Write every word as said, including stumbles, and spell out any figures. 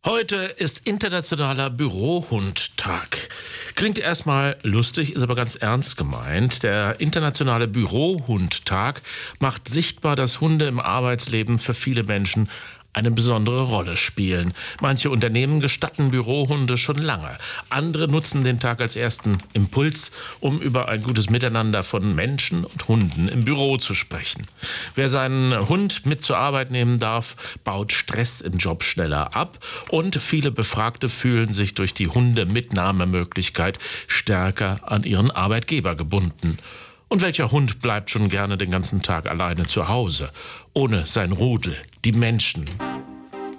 Heute ist Internationaler Bürohundtag. Klingt erstmal lustig, ist aber ganz ernst gemeint. Der Internationale Bürohundtag macht sichtbar, dass Hunde im Arbeitsleben für viele Menschen eine besondere Rolle spielen. Manche Unternehmen gestatten Bürohunde schon lange. Andere nutzen den Tag als ersten Impuls, um über ein gutes Miteinander von Menschen und Hunden im Büro zu sprechen. Wer seinen Hund mit zur Arbeit nehmen darf, baut Stress im Job schneller ab und viele Befragte fühlen sich durch die Hundemitnahmemöglichkeit stärker an ihren Arbeitgeber gebunden. Und welcher Hund bleibt schon gerne den ganzen Tag alleine zu Hause, ohne sein Rudel, die Menschen?